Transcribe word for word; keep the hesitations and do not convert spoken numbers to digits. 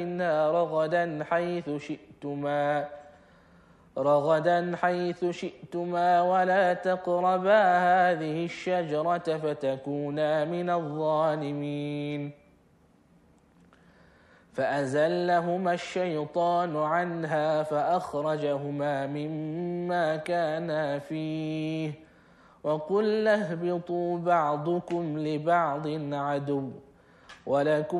منها رغدا حيث شئتما رغدا حيث شئتما ولا تقربا هذه الشجرة فتكونا من الظالمين فأزلهما الشيطان عنها فأخرجهما مما كانا فيه وقلنا اهبطوا بعضكم لبعض عدو ولكم